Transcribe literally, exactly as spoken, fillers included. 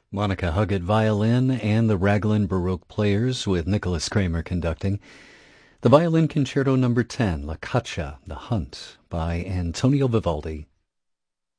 Monica Huggett violin and the Raglan Baroque Players with Nicholas Kramer conducting. The Violin Concerto Number ten, La Caccia, The Hunt, by Antonio Vivaldi.